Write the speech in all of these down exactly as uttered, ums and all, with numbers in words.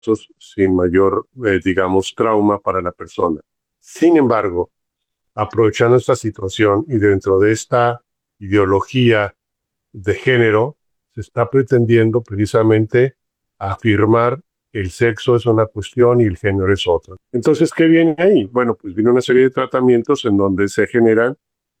sin mayor, eh, digamos, trauma para la persona. Sin embargo, aprovechando esta situación y dentro de esta ideología de género, se está pretendiendo precisamente afirmar que el sexo es una cuestión y el género es otra. Entonces, ¿qué viene ahí? Bueno, pues viene una serie de tratamientos en donde se generan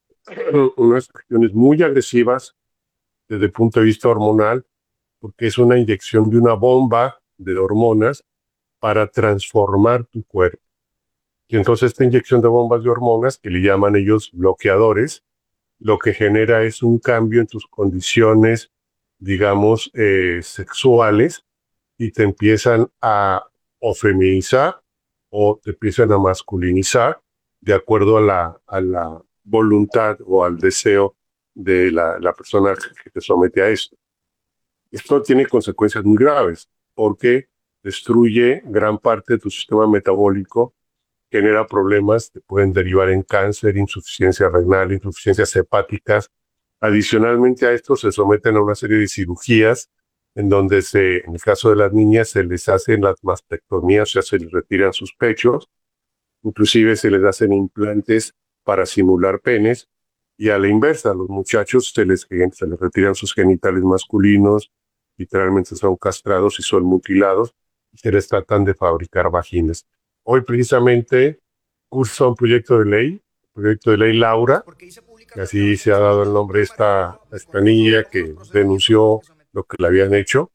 unas cuestiones muy agresivas desde el punto de vista hormonal, porque es una inyección de una bomba de hormonas para transformar tu cuerpo. Y entonces esta inyección de bombas de hormonas, que le llaman ellos bloqueadores, lo que genera es un cambio en tus condiciones, digamos, eh, sexuales, y te empiezan a o feminizar o te empiezan a masculinizar de acuerdo a la, a la voluntad o al deseo de la, la persona que te somete a esto. Esto tiene consecuencias muy graves porque destruye gran parte de tu sistema metabólico, genera problemas que pueden derivar en cáncer, insuficiencia renal, insuficiencias hepáticas. Adicionalmente a esto se someten a una serie de cirugías en donde se, en el caso de las niñas se les hacen las mastectomías, o sea, se les retiran sus pechos, inclusive se les hacen implantes para simular penes, y a la inversa, a los muchachos se les, se les retiran sus genitales masculinos, literalmente son castrados y son mutilados, y se les tratan de fabricar vaginas. Hoy precisamente cursa un proyecto de ley, proyecto de ley Laura, que así se ha dado el nombre a esta, esta niña que denunció lo que le habían hecho,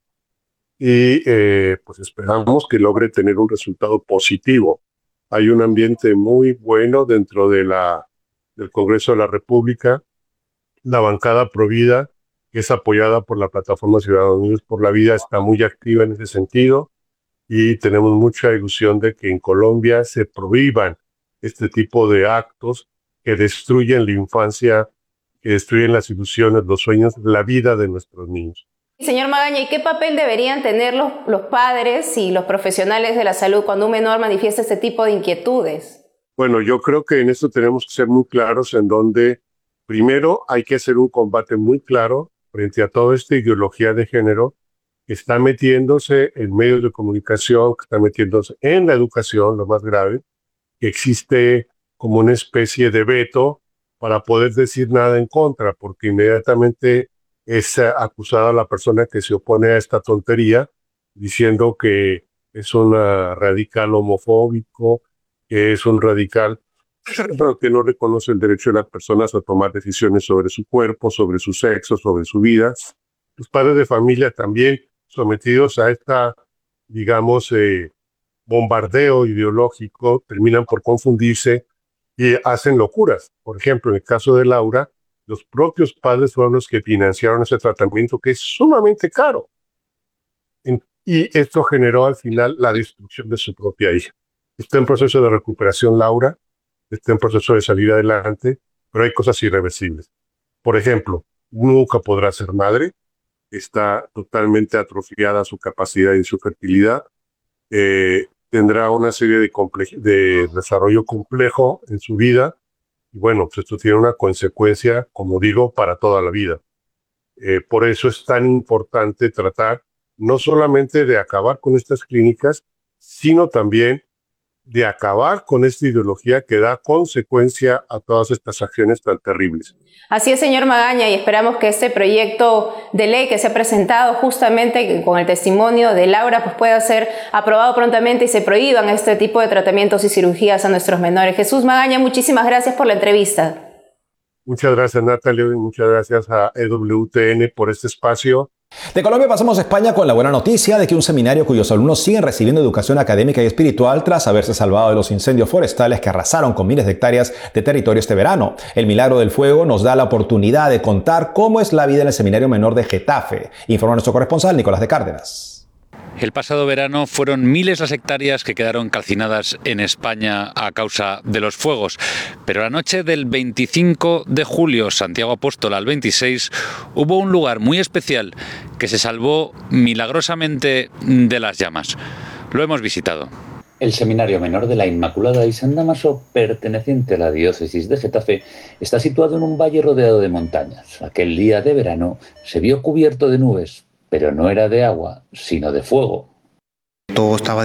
y eh, pues esperamos que logre tener un resultado positivo. Hay un ambiente muy bueno dentro de la, del Congreso de la República. La bancada Provida, que es apoyada por la Plataforma Ciudadanos Unidos por la Vida, está muy activa en ese sentido, y tenemos mucha ilusión de que en Colombia se prohíban este tipo de actos que destruyen la infancia, que destruyen las ilusiones, los sueños, la vida de nuestros niños. Señor Magaña, ¿y qué papel deberían tener los, los padres y los profesionales de la salud cuando un menor manifiesta este tipo de inquietudes? Bueno, yo creo que en esto tenemos que ser muy claros en donde primero hay que hacer un combate muy claro frente a toda esta ideología de género que está metiéndose en medios de comunicación, que está metiéndose en la educación, lo más grave, que existe como una especie de veto para poder decir nada en contra, porque inmediatamente es acusada la persona que se opone a esta tontería, diciendo que es un radical homofóbico, que es un radical pero que no reconoce el derecho de las personas a tomar decisiones sobre su cuerpo, sobre su sexo, sobre su vida. Los padres de familia también sometidos a esta, digamos, eh, bombardeo ideológico, terminan por confundirse y hacen locuras. Por ejemplo, en el caso de Laura, los propios padres fueron los que financiaron ese tratamiento que es sumamente caro. Y esto generó al final la destrucción de su propia hija. Está en proceso de recuperación Laura, está en proceso de salir adelante, pero hay cosas irreversibles. Por ejemplo, nunca podrá ser madre, está totalmente atrofiada su capacidad y su fertilidad, eh, tendrá una serie de, de desarrollo complejo en su vida, y bueno, pues esto tiene una consecuencia, como digo, para toda la vida. Eh, por eso es tan importante tratar no solamente de acabar con estas clínicas, sino también de acabar con esta ideología que da consecuencia a todas estas acciones tan terribles. Así es, señor Magaña, y esperamos que este proyecto de ley que se ha presentado justamente con el testimonio de Laura pues pueda ser aprobado prontamente y se prohíban este tipo de tratamientos y cirugías a nuestros menores. Jesús Magaña, muchísimas gracias por la entrevista. Muchas gracias, Natalia, y muchas gracias a E W T N por este espacio. De Colombia pasamos a España con la buena noticia de que un seminario cuyos alumnos siguen recibiendo educación académica y espiritual tras haberse salvado de los incendios forestales que arrasaron con miles de hectáreas de territorio este verano. El Milagro del Fuego nos da la oportunidad de contar cómo es la vida en el Seminario Menor de Getafe. Informa nuestro corresponsal Nicolás de Cárdenas. El pasado verano fueron miles las hectáreas que quedaron calcinadas en España a causa de los fuegos. Pero la noche del veinticinco de julio, Santiago Apóstol al veintiséis, hubo un lugar muy especial que se salvó milagrosamente de las llamas. Lo hemos visitado. El Seminario Menor de la Inmaculada y San Dámaso, perteneciente a la diócesis de Getafe, está situado en un valle rodeado de montañas. Aquel día de verano se vio cubierto de nubes, pero no era de agua, sino de fuego. todo estaba